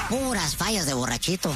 Puras fallas de borrachito.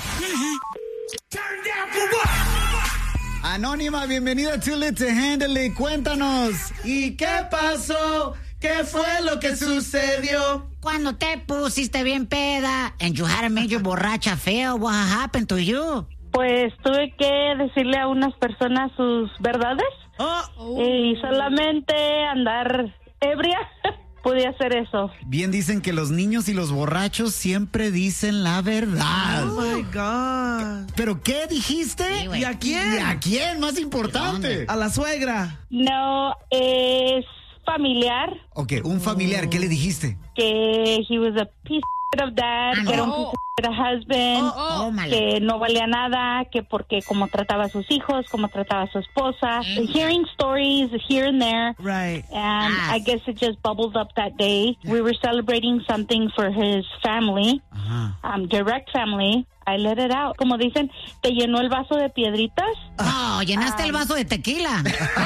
Anónima, bienvenida a Too Lit to Handle It. Cuéntanos. ¿Y qué pasó? ¿Qué fue lo que sucedió? Cuando te pusiste bien peda and you had a major borracha feel, what happened to you? Pues tuve que decirle a unas personas sus verdades y solamente andar ebria podía hacer eso. Bien dicen que los niños y los borrachos siempre dicen la verdad. Oh my God. ¿Pero qué dijiste? Sí, güey. ¿Y a quién? ¿Y a quién? Más importante. A la suegra. No, es familiar, Ok, un familiar, ¿qué le dijiste? que he was a piece of dad, que era un piece of husband, Tómala. que no valía nada, que porque cómo trataba a sus hijos, cómo trataba a su esposa. Hearing stories here and there. Right. And I guess it just bubbled up that day. We were celebrating something for his family, direct family. I let it out. Como dicen, ¿te llenó el vaso de piedritas? No, llenaste el vaso de tequila.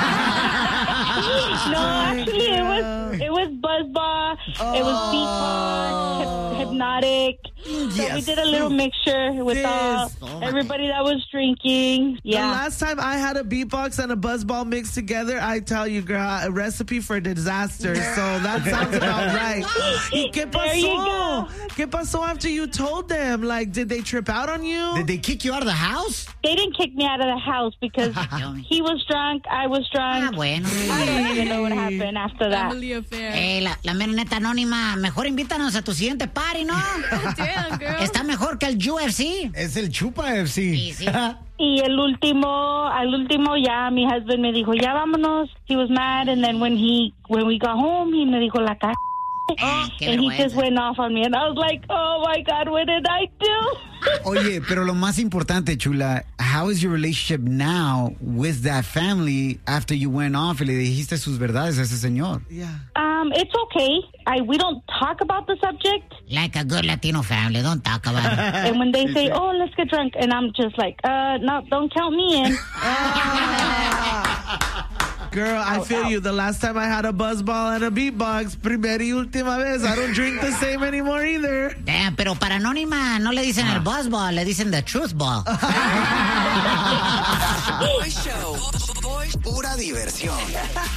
No, actually, it was buzzball. It was beatbox, hypnotic. So we did a little mixture with everybody that was drinking. The Yeah. last time I had a beatbox and a buzzball mixed together, I tell you, girl, a recipe for disaster. So that sounds about right. ¿Y qué There you pasó? go. ¿Qué pasó after you told them? Like, did they trip out on you? Did they kick you out of the house? They didn't kick me out of the house because he was drunk, I was Ah, drunk. bueno. I don't even know what happened after that. Family affair. La mera neta Anónima, mejor invítanos a tu siguiente party, ¿no? Damn, girl. Está mejor que el UFC. Es el Chupa FC. Sí, sí. Y al último ya mi husband me dijo, ya vámonos. He was mad, and then when we got home, he me dijo la cara. Qué And he vergüenza. just went off on me, and I was like, oh my God, what did I do? Oye, pero lo más importante, chula, how is your relationship now with that family after you went off y le dijiste sus verdades a ese señor? Yeah. It's okay. We don't talk about the subject. Like a good Latino family, don't talk about it. And when they say, oh, let's get drunk, and I'm just like, no, don't count me in. Girl, I feel you. The last time I had a buzzball and a beatbox, primera y última vez. I don't drink the same anymore either. Damn, pero para Anónima no le dicen el buzzball, le dicen the truth ball. Show. Pura diversión.